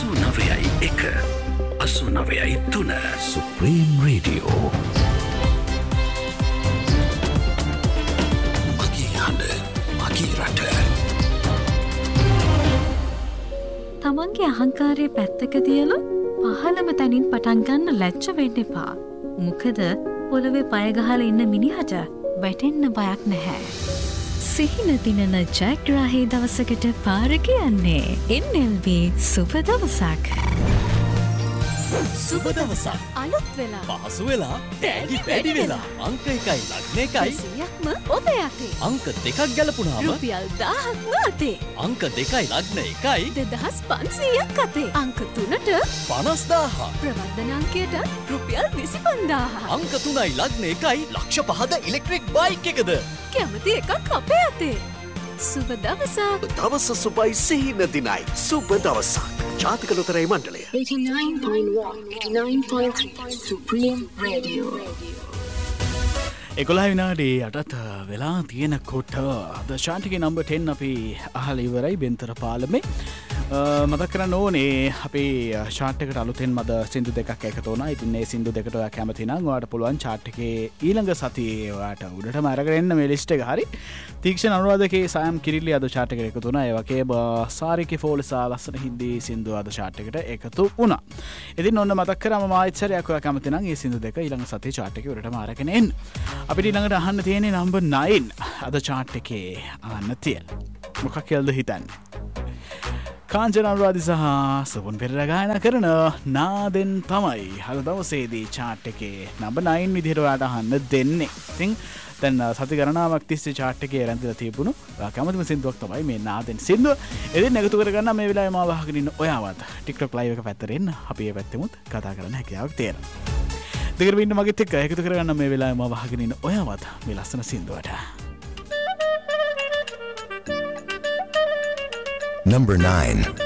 89.1 89.3 Supreme Radio. මගේ හඬ මගේ රට. තමන්ගේ අහංකාරය පැත්තක තියලා පහළම තැනින් පටන් ගන්න ලැජ්ජ වෙන්න එපා. මොකද පොළවේ පය ගහලා ඉන්න මිනිහට වැටෙන්න බයක් නැහැ. සිහින දිනන ජයග්‍රාහී දවසකට පාර කියන්නේ NLB සුබ දවසක්. සුබ දවසක් අලුත් වෙලා පහසු වෙලා ටැගි වැඩි වෙලා අංක 1යි ලග්න 1යි 100ක්ම ඔබ යතේ. අංක 2ක් ගැලපුණාම රුපියල් 1000ක්ම අතේ. අංක 2යි ලග්න 1යි 2500ක් අතේ. අංක 3ට 50000 ප්‍රවර්ධන අංකයට රුපියල් 25000. අංක 3යි ලග්න 1යි ලක්ෂ 5ද ඉලෙක්ට්‍රික් බයික් එකද කැමති එකක් අපේ අතේ. සුබ දවසක්. දවස සුබයි සිහින දිනයි. සුබ දවසක්. ජාතික ලොතරැයි මණ්ඩලය. 89.1 89.3 Supreme Radio. 11 විනාඩි 8ට වෙලා තියෙනකොට අද ශාන්තිගේ නම්බර් 10 අපි අහලා ඉවරයි බෙන්තර පාලමේ. මතක් කරන්න ඕනේ අපේ චාට් එකට අලුතෙන් මද සින්දු දෙකක් එකතු වුණා. ඉතින් මේ සින්දු දෙකට ඔයා කැමති නම් ඔයාට පුළුවන් චාට් එකේ ඊළඟ සතියේ ඔයාට උඩටම අරගෙන එන්න මේ ලිස්ට් එක. හරි. තීක්ෂණ අනුරාධකේ සයම් කිරිලි අද චාට් එකට එකතු වුණා. ඒ වගේම සාරිකේ ෆෝල්සා ලස්සන හින්දි සින්දු අද චාට් එකට එකතු වුණා. ඉතින් ඔන්න මතක් කරාම මායිත්සරයක් ඔයා කැමති නම් මේ සින්දු දෙක ඊළඟ සතියේ චාට් එකේ උඩටම අරගෙන එන්න. අපිට ඊළඟට අහන්න තියෙන්නේ නම්බර් 9 අද චාට් එකේ අහන්න තියෙන. මොකක් කියලාද හිතන්නේ? කාංචන අනුරාධි සහ සුබුන් පෙරේරා ගායනා කරන නාදෙන් තමයි අද දවසේදී චාට් එකේ නම්බර් 9 විදිහට ඔයාලට අහන්න දෙන්නේ. ඉතින් දැන් සති ගණනාවක් තිස්සේ චාට් එකේ රැඳිලා තිබුණු කැමතිම සින්දුවක් තමයි මේ නාදෙන් සින්දුව. එදින් එකතු කරගන්න මේ වෙලාවේ මාව අහගෙන ඉන්න ඔයාවත් TikTok live එක පැත්තට එන්න අපි ඒ පැත්තෙමුත් කතා කරන්න හැකියාවක් තියෙනවා. දෙකර ඉන්න මගෙත් එක්ක එකතු කරගන්න මේ වෙලාවේ මාව අහගෙන ඉන්න ඔයාවත් මේ ලස්සන සින්දුවට. Number 9.